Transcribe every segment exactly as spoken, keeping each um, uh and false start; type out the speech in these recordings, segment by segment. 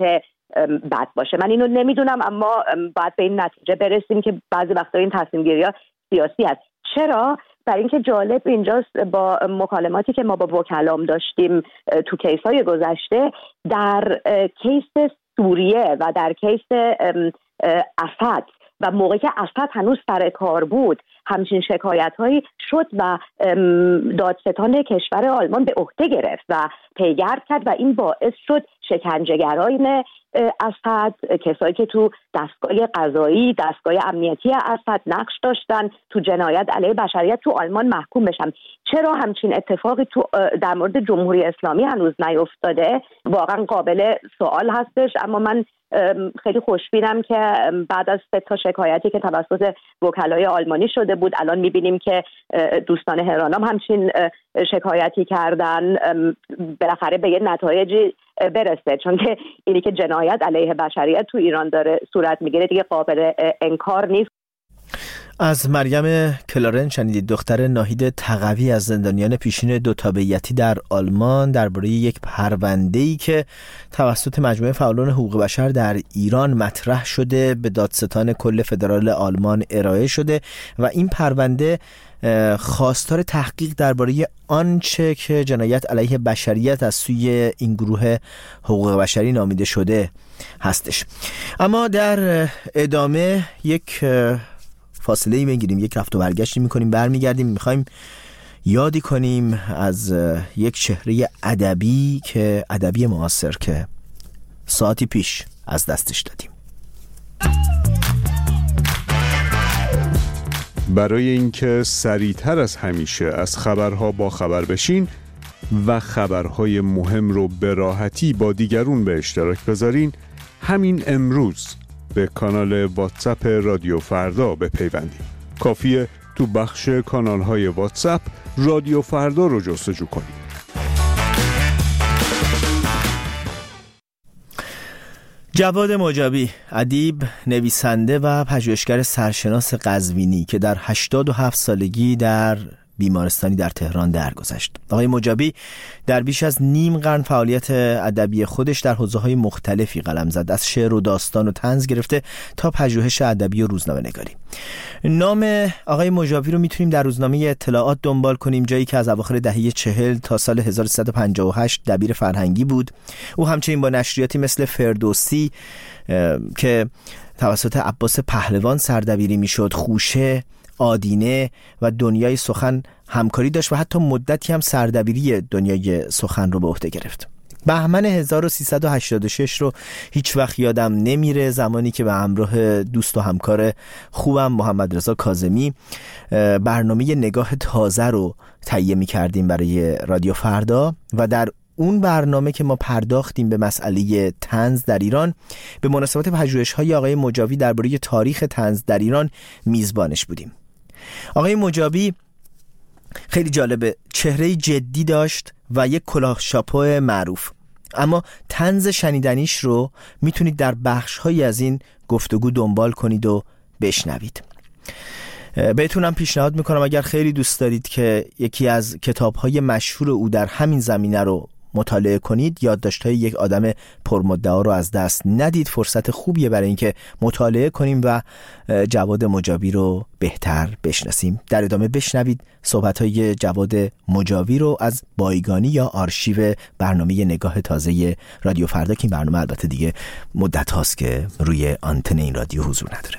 بد باشه. من اینو نمیدونم، اما باید به این نتیجه برسیم که بعضی وقتا این تصمیم گیری ها سیاسی است. چرا؟ برای اینکه جالب اینجاست با مکالماتی که ما با وکلام داشتیم تو کیس‌های گذشته، در کیس سوریه و در کیس اسد و موقعی که اسد هنوز سر کار بود همچین شکایت‌هایی شد و دادستان کشور آلمان به عهده گرفت و پیگرد کرد و این باعث شد شکنجهگران اسد، کسایی که تو دستگاه قضایی، دستگاه امنیتی اسد نقش داشتن تو جنایت علیه بشریت تو آلمان محکوم بشن. چرا همچین اتفاقی تو در مورد جمهوری اسلامی هنوز نیفتاده؟ واقعا قابل سوال هستش. اما من خیلی خوشبینم که بعد از سه تا شکایتی که توسط وکلای آلمانی شده بود، الان میبینیم که دوستان هرانام همچین شکایتی کردن، بالاخره به یه نتایجی برسه، چون که اینی که جنایت علیه بشریت تو ایران داره صورت میگیره دیگه قابل انکار نیست. از مریم کلارن شنیدید، دختر ناهید تقوی از زندانیان پیشین دو تابعیتی در آلمان، درباره یک پرونده‌ای که توسط مجموعه فعالان حقوق بشر در ایران مطرح شده به دادستان کل فدرال آلمان ارائه شده و این پرونده خواستار تحقیق درباره آنچه که جنایت علیه بشریت از سوی این گروه حقوق بشری نامیده شده هستش. اما در ادامه یک فاصله ای میگیریم، یک رفت و برگشتی میکنیم، برمیگردیم، میخوایم یادی کنیم از یک چهره ادبی که ادبی معاصر که ساعتی پیش از دستش دادیم. برای اینکه سریعتر از همیشه از خبرها با خبر بشین و خبرهای مهم رو به راحتی با دیگرون به اشتراک بذارین، همین امروز به کانال واتساپ رادیو فردا بپیوندید. کافیه تو بخش کانال‌های واتساپ رادیو فردا رو جستجو کنید. جواد مجابی، ادیب، نویسنده و پژوهشگر سرشناس قزوینی که در هشتاد و هفت سالگی در بیمارستانی در تهران درگذشت. آقای مجابی در بیش از نیم قرن فعالیت ادبی خودش در حوزه‌های مختلفی قلم زد، از شعر و داستان و طنز گرفته تا پژوهش ادبی و روزنامه‌نگاری. نام آقای مجابی رو میتونیم در روزنامه اطلاعات دنبال کنیم، جایی که از اواخر دهه چهل تا سال هزار و سیصد و پنجاه و هشت دبیر فرهنگی بود. او همچنین با نشریاتی مثل فردوسی که توسط عباس پهلوان سردبیری میشد، خوشه، آدینه و دنیای سخن همکاری داشت و حتی مدتی هم سردبیری دنیای سخن رو به عهده گرفت. بهمن هزار و سیصد و هشتاد و شش رو هیچ وقت یادم نمیره، زمانی که به همراه دوست و همکار خوبم محمد رضا کاظمی برنامه نگاه تازه رو تهیه می‌کردیم برای رادیو فردا و در اون برنامه که ما پرداختیم به مسئله طنز در ایران، به مناسبت پژوهش‌های آقای مجابی درباره تاریخ طنز در ایران میزبانش بودیم. آقای مجابی خیلی جالبه، چهره جدی داشت و یک کلاه شاپو معروف، اما طنز شنیدنیش رو میتونید در بخش‌هایی از این گفتگو دنبال کنید و بشنوید. بهتونم پیشنهاد میکنم اگر خیلی دوست دارید که یکی از کتاب‌های مشهور او در همین زمینه رو مطالعه کنید، یادداشت‌های یک آدم پرمدعا رو از دست ندید. فرصت خوبیه برای اینکه مطالعه کنیم و جواد مجابی رو بهتر بشناسیم. در ادامه بشنوید صحبت‌های جواد مجابی رو از بایگانی یا آرشیو برنامه نگاه تازه رادیو فردا، که این برنامه البته دیگه مدت هاست که روی آنتن این رادیو حضور نداره.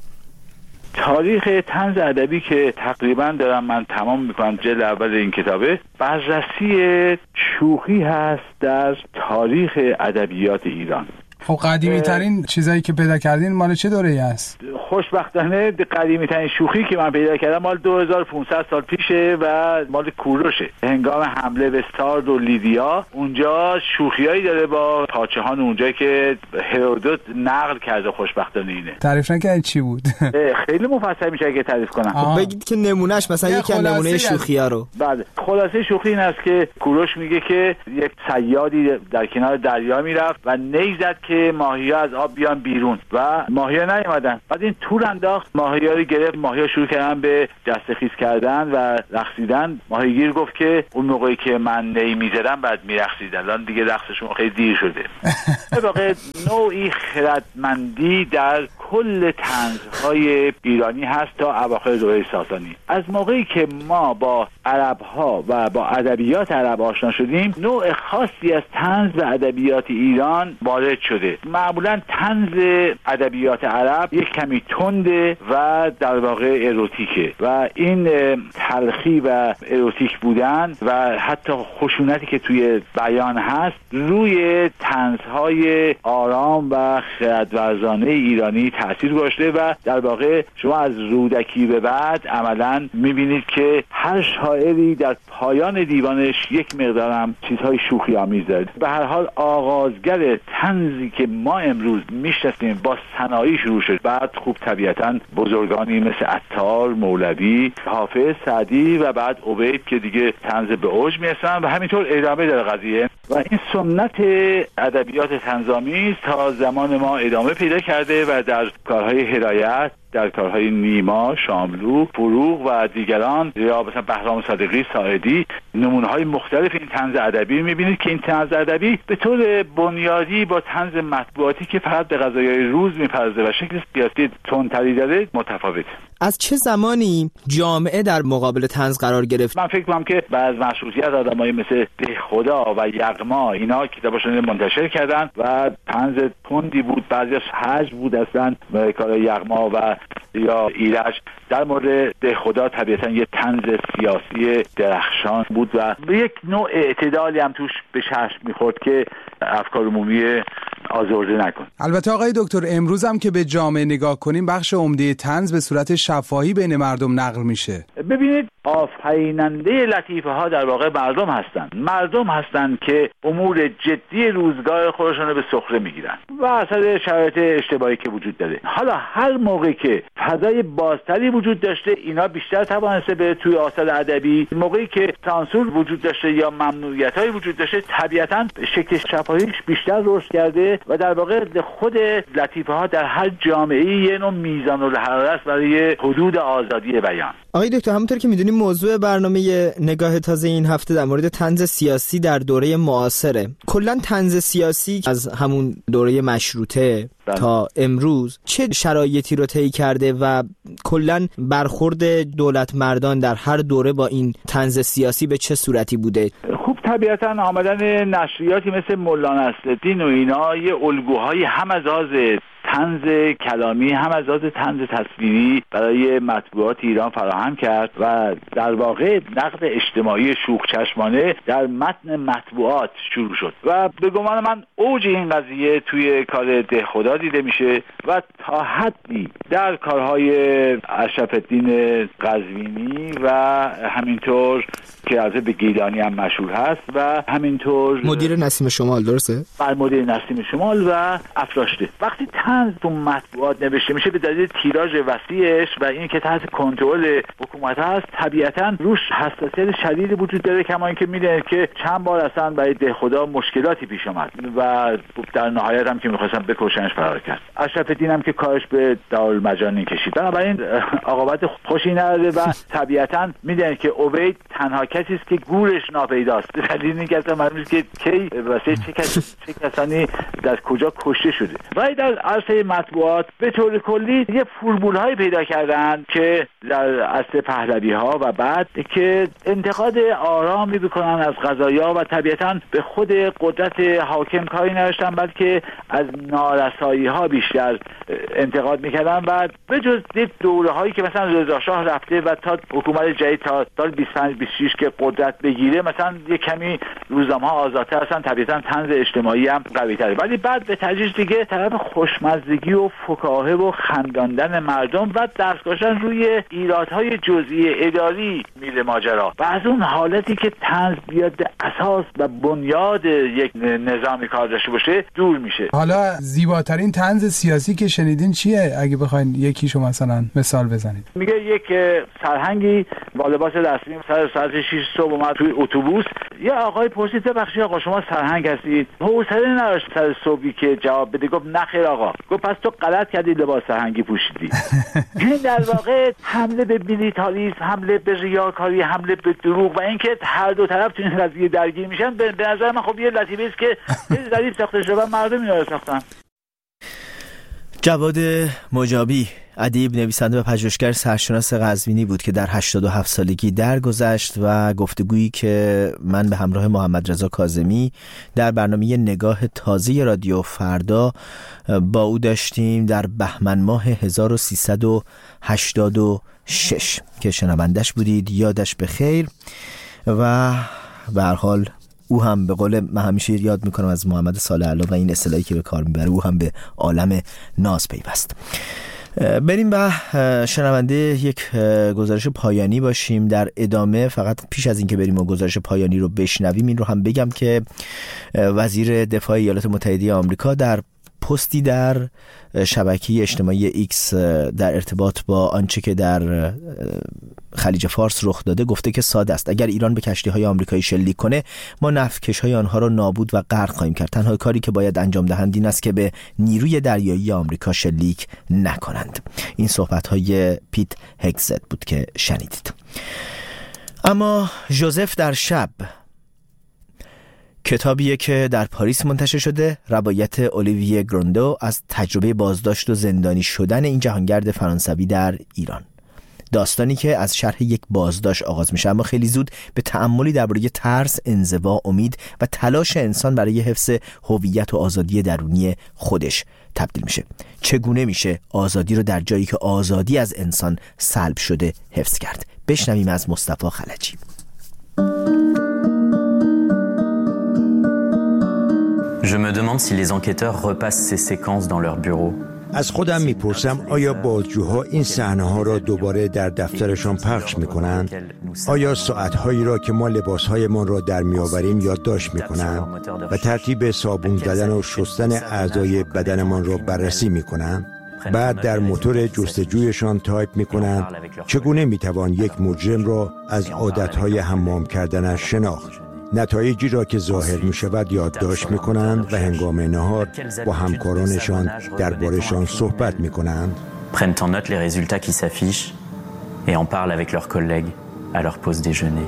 تاریخ طنز ادبی که تقریبا دارم من تمام میکنم، جلد اول این کتابه، بررسی شوخی هست در تاریخ ادبیات ایران. خب قدیمی ترین چیزایی که پیدا کردین مال چه دوره‌ای است؟ خوشبختانه قدیمی ترین شوخی که من پیدا کردم مال دو هزار و پانصد سال پیشه و مال کوروشه. هنگام حمله به سارد و لیدیا اونجا شوخیایی داره با پادشاهان اونجا که هرودوت نقل کرده. خوشبختانه اینه. تعریف نکنید چی بود؟ خیلی مفصل میشه اگه تعریف کنم. خب بگید که نمونهش مثلا یکی از نمونه شوخی‌ها رو. بله، خلاصه شوخی این است که کوروش میگه که یک صیادی در کنار دریا میرفت و نی زد که ماهی‌ها از آب بیان بیرون و ماهی‌ها نیومدن. بعد این وقتی تور انداخت ماهی‌ها رو گرفت، ماهی‌ها شروع کردن به جستخیز کردن و رقصیدن. ماهیگیر گفت که اون موقعی که من نی می‌زدم بعد می‌رقصید، الان دیگه رقصشون خیلی دیر شده. به واقع نوعی خردمندی در کل طنزهای ایرانی هست تا اواخر دوره ساسانی. از موقعی که ما با عرب‌ها و با ادبیات عرب آشنا شدیم، نوع خاصی از طنز و ادبیات ایران وارد شده. معمولا طنز ادبیات عرب یک کمی تنده و در واقع اروتیکه و این تلخی و اروتیک بودن و حتی خشونتی که توی بیان هست روی طنزهای آرام و خردورزانه ایرانی تأثیر گذاشته و در واقع شما از رودکی به بعد عملاً میبینید که هر شاعری در پایان دیوانش یک مقدارم چیزهای شوخی آمیز داره. به هر حال آغازگر طنزی که ما امروز میشناسیم با سنایی شروع شد، بعد خوب طبیعتاً بزرگانی مثل عطار، مولوی، حافظ، سعدی و بعد عبید که دیگه طنز به اوج میرسن و همینطور ادامه داره قضیه و این سنت ادبیات طنزآمیز تا زمان ما ادامه پیدا کرده و در کارهای هدایت، در کارهای نیما، شاملو، فروغ و دیگران یا مثلا بهرام صادقی، ساعدی نمونه‌های مختلف این طنز ادبی می‌بینید که این طنز ادبی به طور بنیادی با طنز مطبوعاتی که فقط به قضایای روز می‌پردازه و شکل سیاسی تندتری داره متفاوت. از چه زمانی جامعه در مقابل طنز قرار گرفت؟ من فکر می‌کنم که بعد از مشروطیت آدمایی مثل دهخدا و یغما اینا کتاباشون منتشر کردن و طنز تندی بود، بعضیش هجو بود اصلا کار یغما و یا ایرج. در مورد دهخدا طبیعتا یه طنز سیاسی درخشان بود و به یک نوع اعتدالی هم توش به چشم می‌خورد که افکار عمومی آزرده نکن. البته آقای دکتر امروز هم که به جامعه نگاه کنیم بخش عمده طنز به صورت شفاهی بین مردم نقل میشه. ببینید آفریننده لطیفه ها در واقع مردم هستن. مردم هستن که امور جدی روزگار خودشون رو به سخره میگیرن و اثر شرایط اشتباهی که وجود داره. حالا هر موقع که فضای بازتری وجود داشته اینا بیشتر توانسته به توی آثار ادبی، موقعی که سانسور وجود داشته یا ممنوعیت‌های وجود داشته طبیعتاً شکل شفاهیش بیشتر رشد کرده و در واقع خود لطیفه ها در هر جامعه‌ای یه نوع میزان الحرارت برای حدود آزادی بیان. آقای دکتر همونطور که میدونیم موضوع برنامه نگاه تازه این هفته در مورد طنز سیاسی در دوره معاصره. کلا طنز سیاسی از همون دوره مشروطه بله. تا امروز چه شرایطی رو طی کرده و کلا برخورد دولت مردان در هر دوره با این طنز سیاسی به چه صورتی بوده؟ خوب طبیعتاً آمدن نشریاتی مثل مولانا نصرالدین و اینا یه الگوهای هم از لحاظ طنز کلامی هم از لحاظ طنز تصویری برای مطبوعات ایران فراهم کرد و در واقع نقد اجتماعی شوخ چشمانه در متن مطبوعات شروع شد و به گمان من اوج این قضیه توی کار دهخدا دیده میشه و تا حدی در کارهای اشرف الدین قزوینی و همینطور که از به گیلانی هم مشهور هست و همینطور مدیر نسیم شمال، درسته؟ بر مدیر نسیم شمال و افراشته. وقتی طنز تو مطبوعات نوشته میشه به دلیل تیراژ وسیعش و این که تحت کنترل حکومت هست طبیعتاً روش حساسیت شدیدی وجود داره، کما اینکه میدونید که چند بار اصلا برای دهخدا مشکلاتی پیش اومد و در نهایت هم که می‌خواستن بکشنش فرار کرد. اشرف الدین هم که کارش به دارالمجانی کشید. بنابراین عاقبت خوشی نداره و طبیعتاً میدونید که عبید تنها کسی است که گورش ناپیداست. دلیل اینکه اصلا معلومه که کی واسه چه کسی چه کسانی در کجا کشته شده. ولی در عرصه مطبوعات به طور کلی یه فرمول‌های پیدا کردن که در عصر پهلوی‌ها و بعد که انتقاد آرامی بکنن از قضایا و طبیعتاً به خود قدرت حاکم کاری نداشتن بلکه از نارسایی‌ها بیشتر انتقاد می‌کردن و به جز دوره‌هایی که مثلا رضا شاه رفته و تا حکومت جدید تا سال بیست و پنج بیست و شش که قدرت بگیره مثلا یه کمی روزنامه‌ها آزادتر هستن، طبیعتاً طنز اجتماعی هم قوی‌تره، ولی بعد به تدریج دیگه طرف خوشمزدگی و فکاهه و خنداندن مردم و دست گذاشتن روی ایرادهای جزئی اداری میره ماجرا و از اون حالتی که طنز بیاد به اساس و بنیاد یک نظامی کار داشته باشه دور میشه. حالا زیباترین طنز سیاسی که شنیدین چیه؟ اگه بخواید یکیشو مثلا مثال بزنید. میگه یک سرهنگی با لباس رسمی سر ساعت شش صبح اومد توی اتوبوس، یه آقای پرسید ببخشید آقا شما سرهنگ هستید؟ حوصله نداشت سر صبحی که جواب بده، گفت نه خیر آقا گفت پس تو غلط کردی لباس سرهنگی پوشیدی. این در واقع حمله به میلیتاریسم، حمله به ریاکاری، حمله به دروغ و اینکه هر دو طرف تو این قضیه درگیر میشن، به نظر من خب یه لطیفه است که ظریف ساخته شده و مردم اینا رو ساختن. جواد مجابی، ادیب، نویسنده و پژوهشگر سرشناس قزوینی بود که در هشتاد و هفت سالگی درگذشت و گفتگویی که من به همراه محمد رضا کاظمی در برنامه نگاه تازه رادیو فردا با او داشتیم در بهمن ماه هزار و سیصد و هشتاد و شش که شنوندش بودید، یادش به خیر. و به هر حال او هم به قول من همیشه یاد میکنم از محمد صالح الله و این اصطلاحی که به کار میبره، او هم به عالم ناز پیوست. بریم به شنونده یک گزارش پایانی باشیم. در ادامه فقط پیش از اینکه بریم و گزارش پایانی رو بشنویم این رو هم بگم که وزیر دفاع ایالات متحده آمریکا در پستی در شبکه اجتماعی ایکس در ارتباط با آنچه که در خلیج فارس رخ داده گفته که ساده است، اگر ایران به کشتی‌های آمریکایی شلیک کنه ما نفتکش‌های آنها را نابود و غرق خواهیم کرد. تنها کاری که باید انجام دهند این است که به نیروی دریایی آمریکا شلیک نکنند. این صحبت‌های پیت هگزت بود که شنیدید. اما ژوزف در شب، کتابیه که در پاریس منتشر شده، روایت اولیویه گروندو از تجربه بازداشت و زندانی شدن این جهانگرد فرانسوی در ایران. داستانی که از شرح یک بازداشت آغاز میشه اما خیلی زود به تأملی درباره ترس، انزوا، امید و تلاش انسان برای حفظ هویت و آزادی درونی خودش تبدیل میشه. چگونه میشه آزادی رو در جایی که آزادی از انسان سلب شده حفظ کرد؟ بشنویم از مصطفی خلجی. Je me demande si les enquêteurs repassent ces séquences dans leur bureau. از خودم میپرسم آیا بازجوها این صحنه‌ها را دوباره در دفترشان پخش میکنند؟ آیا ساعت‌هایی را که ما لباس‌هایمان را در میآوریم یادداشت میکنند و ترتیب صابون زدن و شستن اعضای بدنمان را بررسی میکنند؟ بعد در موتور جستجویشان تایپ میکنند چگونه میتوان یک مجرم را از عادت‌های حمام کردنش شناخت؟ نتایجی را که ظاهر می شود یادداشت می کنند و هنگام نهار با همکارانشان درباره‌شان صحبت می کنند. Prennent en note les résultats qui s'affichent et en parlent avec leurs collègues à leur pause déjeuner.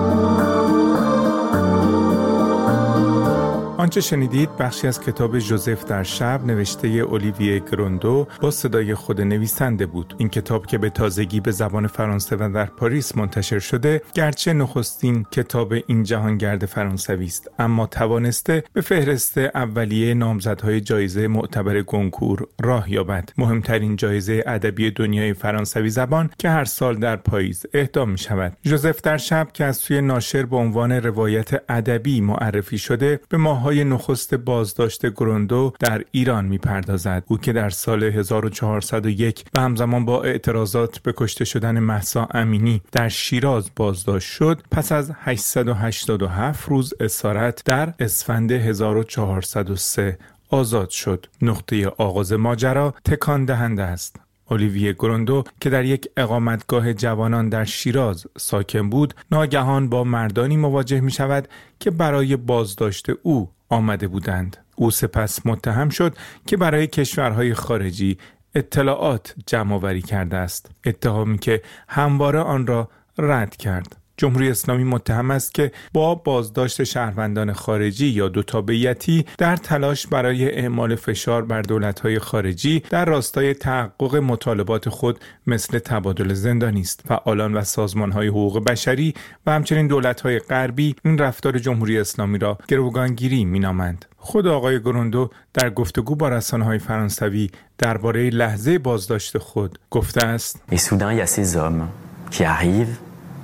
آنچه شنیدید بخشی از کتاب ژوزف در شب نوشته اولیویه گروندو با صدای خود نویسنده بود. این کتاب که به تازگی به زبان فرانسه و در پاریس منتشر شده، گرچه نخستین کتاب این جهانگرد فرانسوی است، اما توانسته به فهرست اولیه نامزدهای جایزه معتبر گونکور راه یابد، مهمترین جایزه ادبی دنیای فرانسوی زبان که هر سال در پاییز اهدا می شود. ژوزف در شب که از سوی ناشر به عنوان روایت ادبی معرفی شده، به ماه‌های نخست بازداشت گروندو در ایران می‌پردازد. او که در سال هزار و چهارصد و یک و همزمان با اعتراضات به کشته شدن مهسا امینی در شیراز بازداشت شد، پس از هشتصد و هشتاد و هفت روز اسارت در اسفند هزار و چهارصد و سه آزاد شد. نقطه آغاز ماجرا تکان دهنده است. اولیویه گروندو که در یک اقامتگاه جوانان در شیراز ساکن بود، ناگهان با مردانی مواجه می شود که برای بازداشت او آمده بودند. او سپس متهم شد که برای کشورهای خارجی اطلاعات جمع آوری کرده است، اتهامی که همواره آن را رد کرد. جمهوری اسلامی متهم است که با بازداشت شهروندان خارجی یا دو تابعیتی در تلاش برای اعمال فشار بر دولت‌های خارجی در راستای تحقق مطالبات خود مثل تبادل زندانی است. فعالان و سازمان‌های حقوق بشری و همچنین دولت‌های غربی این رفتار جمهوری اسلامی را گروگانگیری می‌نامند. خود آقای گروندو در گفتگو با رسانه‌های فرانسوی درباره لحظه بازداشت خود گفته است: Et soudain il y a ces hommes qui arrivent.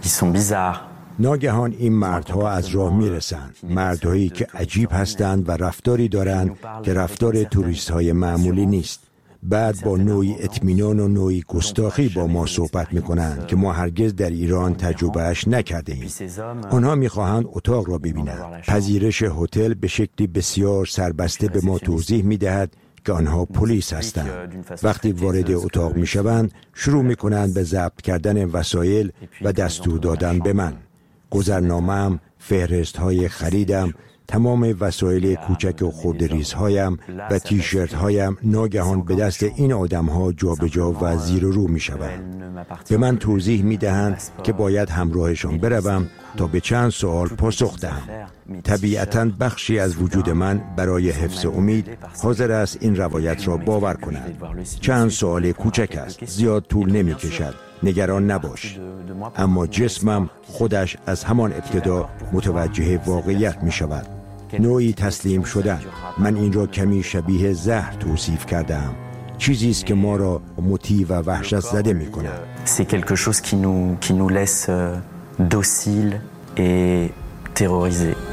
ناگهان این مردها از راه میرسند، مردهایی که عجیب هستند و رفتاری دارند که رفتار توریست های معمولی نیست. بعد با نوعی اطمینان و نوعی گستاخی با ما صحبت میکنند که ما هرگز در ایران تجربهش نکرده ایم. آنها میخواهند اتاق را ببینند. پذیرش هتل به شکلی بسیار سربسته به ما توضیح میدهد که آنها پلیس هستند. وقتی وارد اتاق می شوند شروع می کنند به ضبط کردن وسایل و دستور دادن به من. گذرنامه‌ام، فهرست های خریدم، تمام وسایل کوچک و خردریزهایم و تیشرت هایم ناگهان به دست این آدم ها جا به جا و زیر و رو می شوند. به من توضیح می دهند که باید همراهشان بروم تا به چند سوال پاسخ دهم. طبیعتاً بخشی از وجود من برای حفظ امید حاضر است این روایت را باور کند. چند سوال کوچک است، زیاد طول نمی کشد، نگران نباش. اما جسمم خودش از همان ابتدا متوجه واقعیت می شود. نوعی تسلیم شدن. من این را کمی شبیه زهر توصیف کردم. چیزی است که ما را مطیع و وحشت زده می کند. C'est quelque chose qui nous qui nous laisse docile et terrorisé.